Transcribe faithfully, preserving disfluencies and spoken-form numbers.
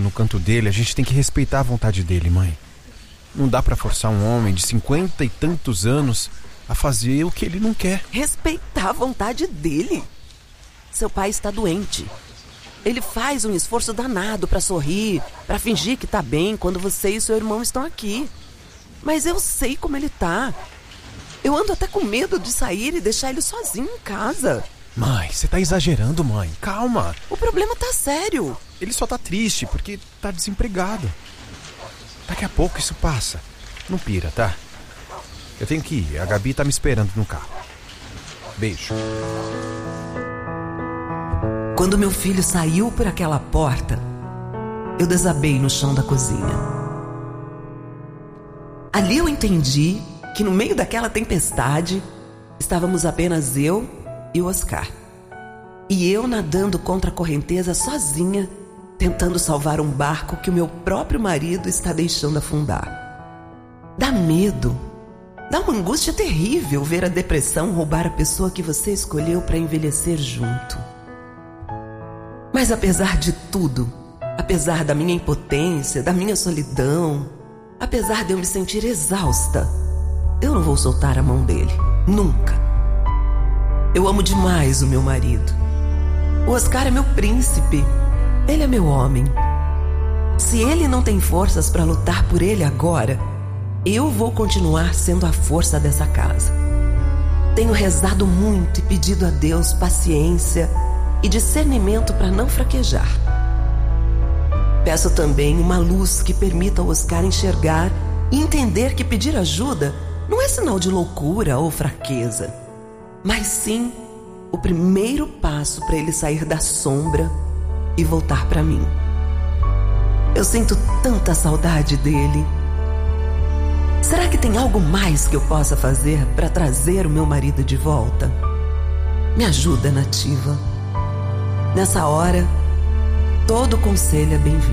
no canto dele, a gente tem que respeitar a vontade dele, mãe. Não dá pra forçar um homem de cinquenta e tantos anos a fazer o que ele não quer. Respeitar a vontade dele? Seu pai está doente. Ele faz um esforço danado pra sorrir, pra fingir que tá bem quando você e seu irmão estão aqui. Mas eu sei como ele tá. Eu ando até com medo de sair e deixar ele sozinho em casa. Mãe, você tá exagerando, mãe. Calma. O problema tá sério. Ele só tá triste porque tá desempregado. Daqui a pouco isso passa. Não pira, tá? Eu tenho que ir. A Gabi tá me esperando no carro. Beijo. Quando meu filho saiu por aquela porta, eu desabei no chão da cozinha. Ali eu entendi que no meio daquela tempestade estávamos apenas eu e o Oscar. E eu nadando contra a correnteza sozinha, tentando salvar um barco que o meu próprio marido está deixando afundar. Dá medo, dá uma angústia terrível ver a depressão roubar a pessoa que você escolheu para envelhecer junto. Mas apesar de tudo, apesar da minha impotência, da minha solidão, apesar de eu me sentir exausta, eu não vou soltar a mão dele, nunca. Eu amo demais o meu marido. O Oscar é meu príncipe. Ele é meu homem. Se ele não tem forças para lutar por ele agora, eu vou continuar sendo a força dessa casa. Tenho rezado muito e pedido a Deus paciência e discernimento para não fraquejar. Peço também uma luz que permita ao Oscar enxergar e entender que pedir ajuda não é sinal de loucura ou fraqueza, mas sim o primeiro passo para ele sair da sombra e voltar para mim. Eu sinto tanta saudade dele. Será que tem algo mais que eu possa fazer para trazer o meu marido de volta? Me ajuda, Nativa. Nessa hora, todo conselho é bem-vindo.